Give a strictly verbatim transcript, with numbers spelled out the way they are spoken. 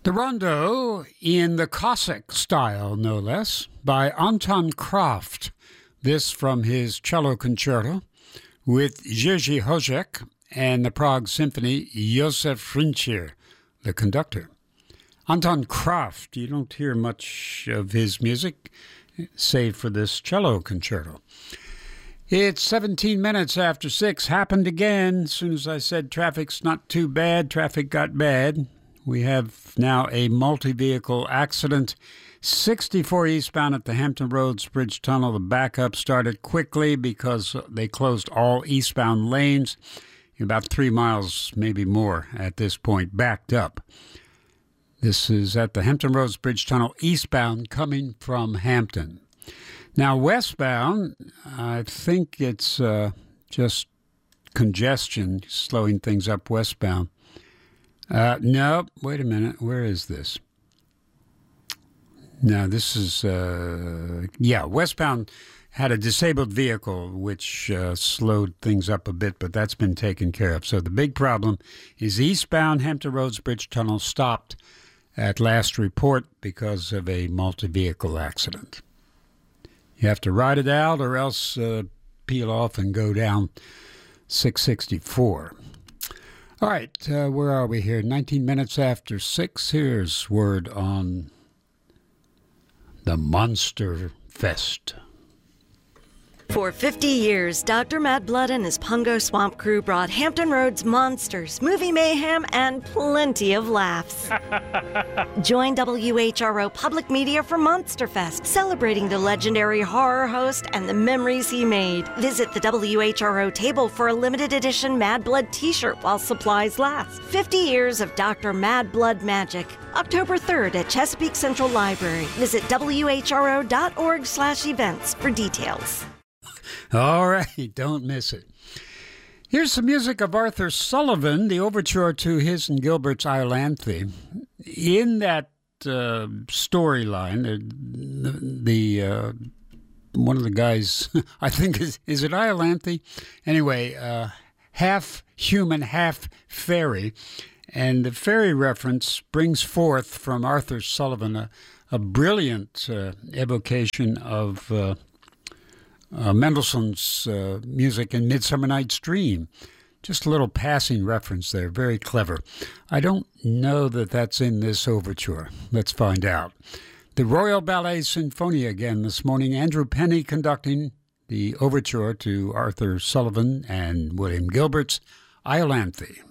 The Rondo in the Cossack style, no less, by Anton Kraft. This from his cello concerto with Jerzy Hojek and the Prague Symphony, Josef Frinčir, the conductor. Anton Kraft, you don't hear much of his music, save for this cello concerto. It's seventeen minutes after six. Happened again. As soon as I said traffic's not too bad, traffic got bad. We have now a multi-vehicle accident. sixty-four eastbound at the Hampton Roads Bridge Tunnel. The backup started quickly because they closed all eastbound lanes. About three miles, maybe more, at this point, backed up. This is at the Hampton Roads Bridge Tunnel eastbound coming from Hampton. Now, westbound, I think it's uh, just congestion slowing things up westbound. Uh, no, wait a minute. Where is this? No, this is, uh, yeah, westbound had a disabled vehicle, which uh, slowed things up a bit, but that's been taken care of. So the big problem is eastbound Hampton Roads Bridge Tunnel stopped at last report because of a multi-vehicle accident. You have to ride it out or else uh, peel off and go down six sixty-four. All right, uh, where are we here? nineteen minutes after six. Here's word on the Monster Fest. For fifty years, Doctor Mad Blood and his Pungo Swamp crew brought Hampton Roads monsters, movie mayhem, and plenty of laughs. Join W H R O Public Media for Monster Fest, celebrating the legendary horror host and the memories he made. Visit the W H R O table for a limited edition Mad Blood t-shirt while supplies last. fifty years of Doctor Mad Blood magic. October third at Chesapeake Central Library. Visit W H R O dot org slash events for details. All right, don't miss it. Here's some music of Arthur Sullivan, the overture to his and Gilbert's Iolanthe. In that uh, storyline, the, the uh, one of the guys, I think, is, is it Iolanthe? Anyway, uh, half human, half fairy. And the fairy reference brings forth from Arthur Sullivan a, a brilliant uh, evocation of Uh, Uh, Mendelssohn's uh, music in Midsummer Night's Dream. Just a little passing reference there. Very clever. I don't know that that's in this overture. Let's find out. The Royal Ballet Sinfonia again this morning. Andrew Penny conducting the overture to Arthur Sullivan and William Gilbert's Iolanthe.